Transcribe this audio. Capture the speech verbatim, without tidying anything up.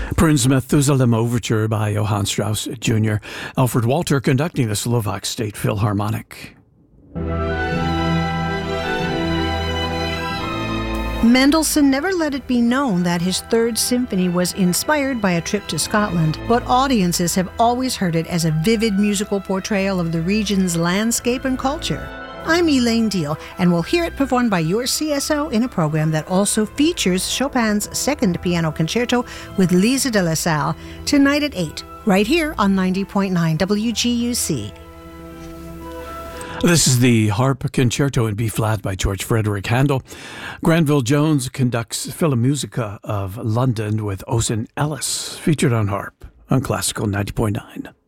Prince Methuselah Overture by Johann Strauss Junior Alfred Walter conducting the Slovak State Philharmonic. Mendelssohn never let it be known that his Third Symphony was inspired by a trip to Scotland, but audiences have always heard it as a vivid musical portrayal of the region's landscape and culture. I'm Elaine Deal, and we'll hear it performed by your C S O in a program that also features Chopin's Second Piano Concerto with Lisa de la Salle tonight at eight, right here on ninety point nine W G U C. This is the Harp Concerto in B-flat by George Frederick Handel. Granville Jones conducts Philharmonica of London with Ozen Ellis, featured on harp on Classical ninety point nine.